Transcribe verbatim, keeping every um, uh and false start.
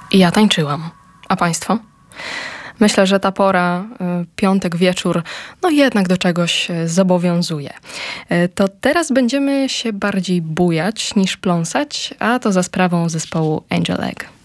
I ja tańczyłam. A państwo? Myślę, że ta pora, piątek wieczór, no jednak do czegoś zobowiązuje. To teraz będziemy się bardziej bujać niż pląsać, a to za sprawą zespołu Angel Egg.